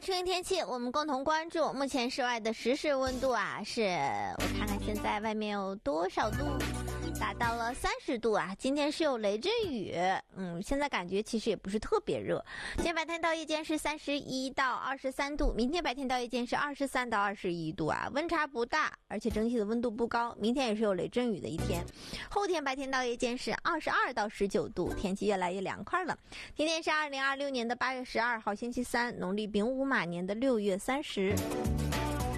春运天气，我们共同关注。目前室外的实时温度啊，是我看看现在外面有多少度，达到了30度啊。今天是有雷阵雨，现在感觉其实也不是特别热。今天白天到夜间是31到23度，明天白天到夜间是23到21度啊，温差不大，而且整体的温度不高。明天也是有雷阵雨的一天。后天白天到夜间是22到19度，天气越来越凉快了。今天是2026年的8月12号星期三，农历丙午马年的6月30。